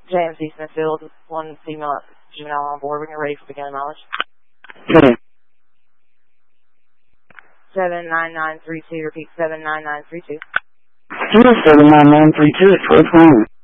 JMC Smithfield, one female juvenile on board when you're ready for beginning mileage. Okay. 79932, repeat 79932. 79932 at 12 home.